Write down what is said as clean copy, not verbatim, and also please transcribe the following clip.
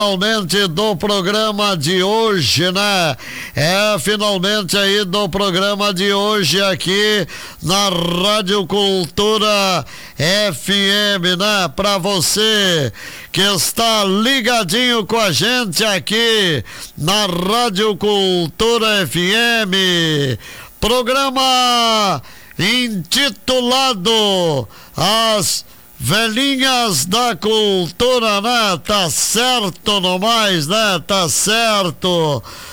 Finalmente do programa de hoje, né? Finalmente aí do programa de hoje aqui na Rádio Cultura FM, né? Pra você que está ligadinho com a gente aqui na Rádio Cultura FM, programa intitulado As Velhinhas da Cultura, né? Tá certo no mais, né? Tá certo.